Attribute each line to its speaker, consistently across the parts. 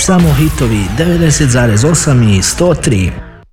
Speaker 1: Samo hitovi 90,8 i 103.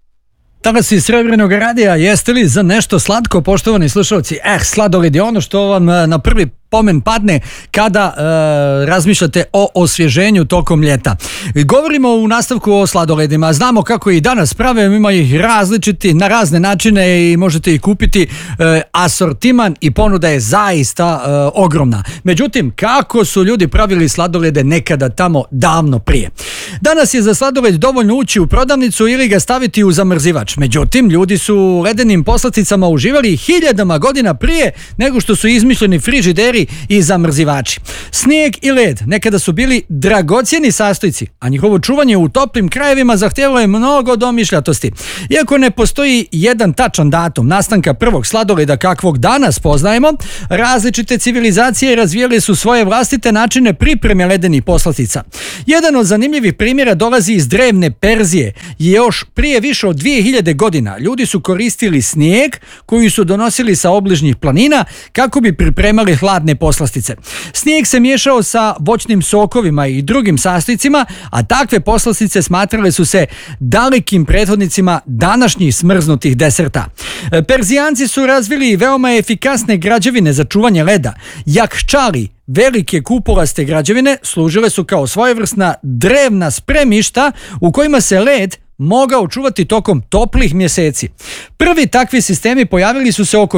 Speaker 2: Danas iz Srebrnog radija, jeste li za nešto slatko, poštovani slušalci? Sladoled je ono što vam na prvi pomen padne kada razmišljate o osvježenju tokom ljeta. Govorimo u nastavku o sladoledima. Znamo kako i danas prave, ima ih različiti na razne načine i možete ih kupiti. Asortiman i ponuda je zaista ogromna. Međutim, kako su ljudi pravili sladolede nekada tamo davno prije? Danas je za sladoled dovoljno ući u prodavnicu ili ga staviti u zamrzivač. Međutim, ljudi su u ledenim poslasticama uživali hiljadama godina prije nego što su izmišljeni frižideri i zamrzivači. Snijeg i led nekada su bili dragocjeni sastojci, a njihovo čuvanje u toplim krajevima zahtjevalo je mnogo domišljatosti. Iako ne postoji jedan tačan datum nastanka prvog sladoleda kakvog danas poznajemo, različite civilizacije razvijale su svoje vlastite načine pripreme ledenih poslastica. Jedan od zanimljivih primjera dolazi iz drevne Perzije. Još prije više od 2000 godina ljudi su koristili snijeg koji su donosili sa obližnjih planina kako bi pripremali hladne poslastice. Snijeg se miješao sa voćnim sokovima i drugim sastojcima, a takve poslastice smatrale su se dalekim prethodnicima današnjih smrznutih deserta. Perzijanci su razvili veoma efikasne građevine za čuvanje leda. Jakščali, velike kupolaste građevine, služile su kao svojevrsna drevna spremišta u kojima se led mogao čuvati tokom toplih mjeseci. Prvi takvi sistemi pojavili su se oko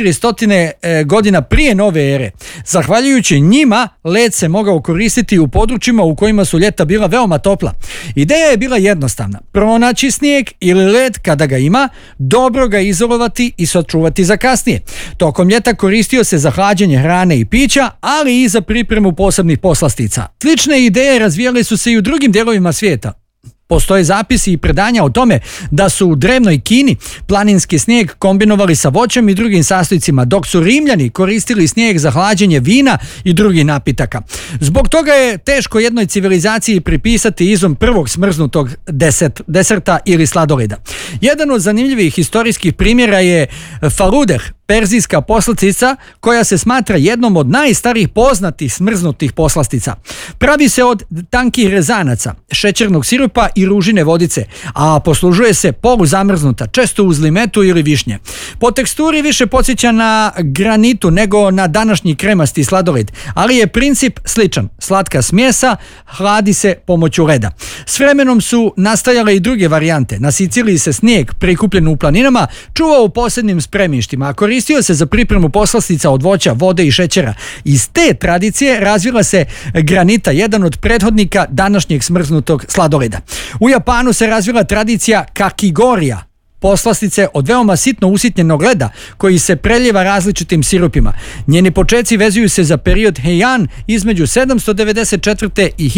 Speaker 2: 400 godina prije nove ere. Zahvaljujući njima, led se mogao koristiti u područjima u kojima su ljeta bila veoma topla. Ideja je bila jednostavna. Pronaći snijeg ili led kada ga ima, dobro ga izolovati i sačuvati za kasnije. Tokom ljeta koristio se za hlađenje hrane i pića, ali i za pripremu posebnih poslastica. Slične ideje razvijale su se i u drugim dijelovima svijeta. Postoje zapisi i predanja o tome da su u drevnoj Kini planinski snijeg kombinovali sa voćem i drugim sastojcima, dok su Rimljani koristili snijeg za hlađenje vina i drugih napitaka. Zbog toga je teško jednoj civilizaciji pripisati izum prvog smrznutog deserta ili sladoleda. Jedan od zanimljivih historijskih primjera je faludeh, perzijska poslastica koja se smatra jednom od najstarijih poznatih smrznutih poslastica. Pravi se od tankih rezanaca, šećernog sirupa i ružine vodice, a poslužuje se poluzamrznuta, često uz limetu ili višnje. Po teksturi više podsjeća na granitu nego na današnji kremasti sladoled, ali je princip sličan. Slatka smjesa hladi se pomoću leda. S vremenom su nastajale i druge varijante. Na Siciliji se snijeg prikupljen u planinama čuvao u posebnim spremištima, a koristio se za pripremu poslastica od voća, vode i šećera. Iz te tradicije razvila se granita, jedan od prethodnika današnjeg smrznutog sladoleda. U Japanu se razvila tradicija kakigorija, poslastice od veoma sitno usitnjenog leda koji se preljeva različitim sirupima. Njeni počeci vezuju se za period Heian između 794. i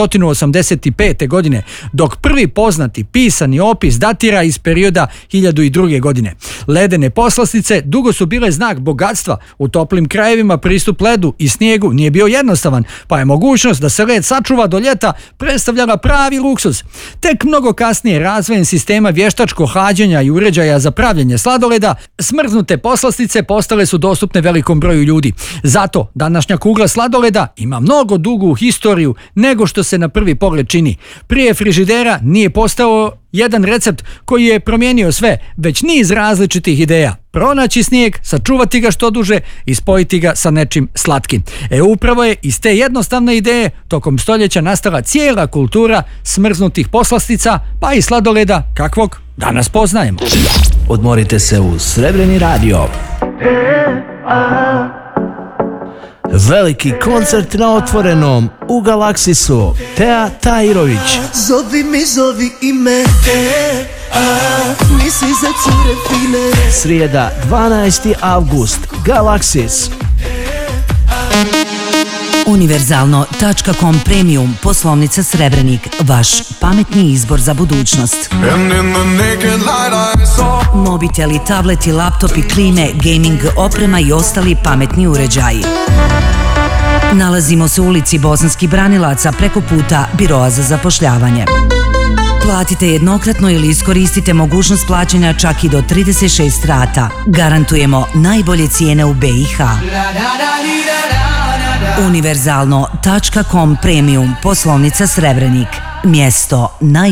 Speaker 2: 1185. godine, dok prvi poznati pisani opis datira iz perioda 1002. godine. Ledene poslastice dugo su bile znak bogatstva. U toplim krajevima pristup ledu i snijegu nije bio jednostavan, pa je mogućnost da se led sačuva do ljeta predstavljala pravi luksuz. Tek mnogo kasnije razvojem sistema vještačkog hlađenja i uređaja za pravljenje sladoleda, smrznute poslastice postale su dostupne velikom broju ljudi. Zato današnja kugla sladoleda ima mnogo dugu historiju nego što se na prvi pogled čini. Prije frižidera nije postao jedan recept koji je promijenio sve, već niz različitih ideja. Pronaći snijeg, sačuvati ga što duže i spojiti ga sa nečim slatkim. Upravo je iz te jednostavne ideje tokom stoljeća nastala cijela kultura smrznutih poslastica, pa i sladoleda kakvog danas poznajemo.
Speaker 1: Odmorite se uz Srebrni radio. Veliki koncert na otvorenom u Galaksisu. Tea Tahirović.
Speaker 3: Zovi ime. Misli za cure fine.
Speaker 1: Srijeda 12. avgust. Galaksis.
Speaker 4: Univerzalno.com Premium, poslovnica Srebrenik, vaš pametni izbor za budućnost. Mobiteli, tableti, laptopi, klime, gaming oprema i ostali pametni uređaji. Nalazimo se u ulici Bosanskih Branilaca preko puta Biroa za zapošljavanje. Platite jednokratno ili iskoristite mogućnost plaćanja čak i do 36 rata. Garantujemo najbolje cijene u BiH. Univerzalno.com Premium, poslovnica Srebrenik. Mjesto